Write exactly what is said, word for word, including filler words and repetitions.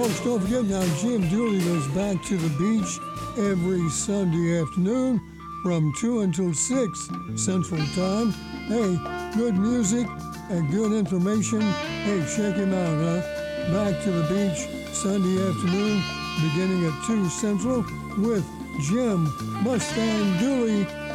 folks, don't forget now, Jim Dooley goes back to the beach every Sunday afternoon from two until six Central Time. Hey, good music and good information. Hey, check him out, huh? Back to the beach Sunday afternoon beginning at two Central with Jim Mustang Dooley